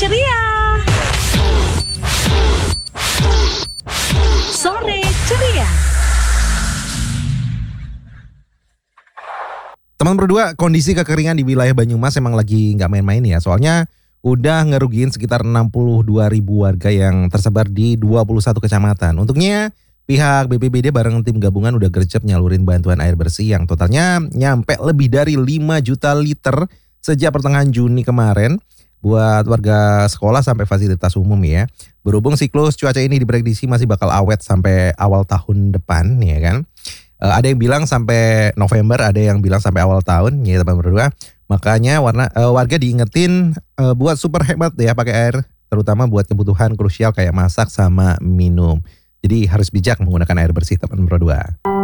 ceria. Sore ceria. Teman berdua, kondisi kekeringan di wilayah Banyumas emang lagi nggak main-main ya. Soalnya udah ngerugiin sekitar 62.000 warga yang tersebar di 21 kecamatan. Untuknya pihak BPBD bareng tim gabungan udah gercep nyalurin bantuan air bersih yang totalnya nyampe lebih dari 5 juta liter sejak pertengahan Juni kemarin buat warga sekolah sampai fasilitas umum ya. Berhubung siklus cuaca ini diprediksi masih bakal awet sampai awal tahun depan ya kan. Ada yang bilang sampai November, ada yang bilang sampai awal tahun ya teman berdua. Makanya warga diingetin buat super hemat ya pakai air, terutama buat kebutuhan krusial kayak masak sama minum. Jadi harus bijak menggunakan air bersih teman berdua.